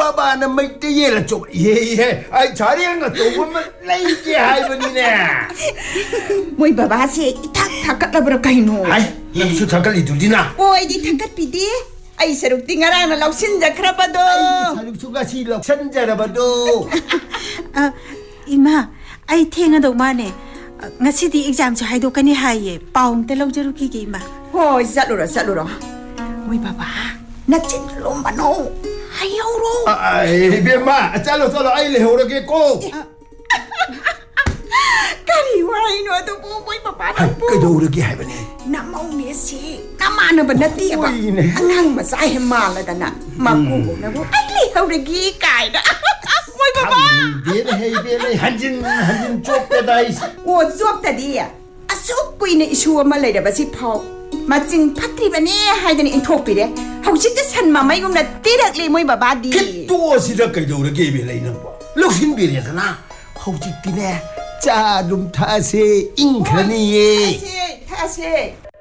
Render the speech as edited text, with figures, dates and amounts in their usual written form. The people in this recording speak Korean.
바바는 메이트예라 좀 예예 아이 자리한가 조금만 레이게 하이버니네 모이 바바세 이탁 탁갓라브라 카이노 아이 남수 탁갈리 둘이나 오이디 탁갓비디 아이 사룩띵 아라나 럭신자 크라바도 사육수가 실력 천자라바도 이마 아이 탱어도 마네 ngasi exam cho haido kani haye paung te lawjaru ki ge ma hoi salura moy baba na chin lomba no hayoro ai bema chalo ai le horo ke ko kari wai no to bo moy baba na bo cái đâu được cái hai bên này na mau ne si na ma na ban na ti ba angang ma sai ma la da na ma ku na bo ai le horo gi kai da moy baba biến hay biến này 한진 쪽대다 이 wo zuop ta di asuk kuine isu ma le da ba si phau ma jing phatri ba ne hai da ni in thok pi de hau chit ta san ma mai gum na ti dak le moy baba di cái tua si ra cái đâu được cái bên này nè lúc xin biệt rồi na hậu chít tí nè cha đúng tha se in khani ye ta se